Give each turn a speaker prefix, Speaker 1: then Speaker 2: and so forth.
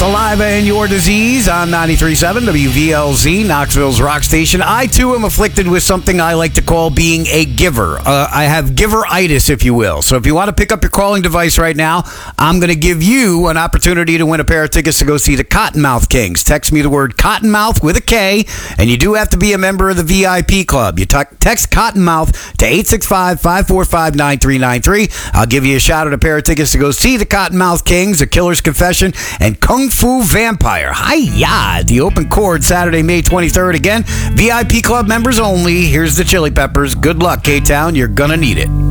Speaker 1: Saliva in Your Disease on 93.7 WVLZ, Knoxville's rock station. I, too, am afflicted with something I like to call being a giver. I have giveritis, if you will. So if you want to pick up your calling device right now, I'm going to give you an opportunity to win a pair of tickets to go see the Cottonmouth Kings. Text me the word Cottonmouth with a K, and you do have to be a member of the VIP club. You text Cottonmouth to 865-545-9393. I'll give you a shot at a pair of tickets to go see the Cottonmouth Kings, A Killer's Confession, and Kung Fu Vampire. Hi-ya! The open chord Saturday, May 23rd. Again, VIP club members only. Here's the Chili Peppers. Good luck, K-Town. You're gonna need it.